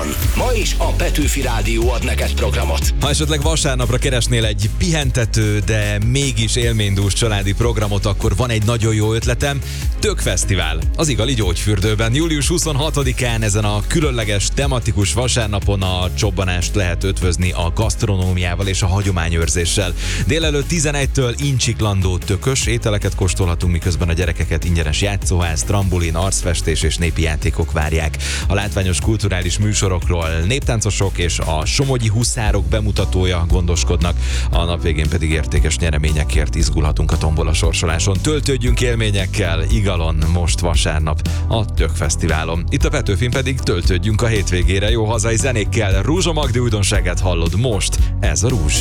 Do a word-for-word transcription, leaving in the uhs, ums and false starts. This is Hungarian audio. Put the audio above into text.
van. Ma is a Petőfi Rádió ad neked programot. Ha esetleg vasárnapra keresnél egy pihentető, de mégis élménydús családi programot, akkor van egy nagyon jó ötletem. Tök Fesztivál az Igali Gyógyfürdőben. július huszonhatodikán ezen a különleges tematikus vasárnapon a csobbanást lehet ötvözni a gasztronómiával és a hagyományőrzéssel. Délelőtt tizenegytől incsiklandó tökös ételeket kóstolhatunk, miközben a gyerekeket ingyenes játszóház, trambulin, arcfestés és népi játékok várják. A látványos kulturális műsorokról néptáncosok és a somogyi huszárok bemutatója gondoskodnak, a nap végén pedig értékes nyereményekért izgulhatunk a tombola sorsoláson. Töltődjünk élményekkel Igalon most vasárnap a Tök Fesztiválon. Itt a Petőfin pedig töltődjünk a hétvégére jó hazai zenékkel. Rúzsa Magdi újdonságát hallod most, ez a Rúzs.